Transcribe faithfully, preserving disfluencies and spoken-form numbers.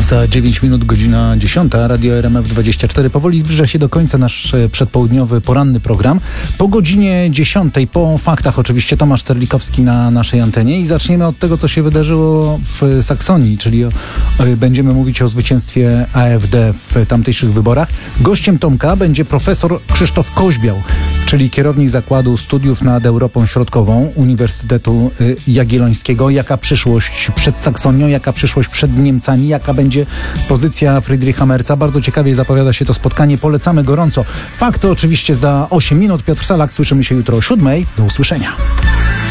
Za dziewięć minut, godzina dziesiąta, Radio R M F dwadzieścia cztery. Powoli zbliża się do końca nasz przedpołudniowy, poranny program. Po godzinie dziesiątej, po faktach oczywiście, Tomasz Terlikowski na naszej antenie i zaczniemy od tego, co się wydarzyło w Saksonii, czyli o, będziemy mówić o zwycięstwie A F D w tamtejszych wyborach. Gościem Tomka będzie profesor Krzysztof Koźbiał, czyli kierownik Zakładu Studiów nad Europą Środkową Uniwersytetu Jagiellońskiego. Jaka przyszłość przed Saksonią, jaka przyszłość przed Niemcami, jaka będzie pozycja Friedricha Merza. Bardzo ciekawie zapowiada się to spotkanie. Polecamy gorąco. Fakty oczywiście za osiem minut. Piotr Salak. Słyszymy się jutro o siódmej. Do usłyszenia.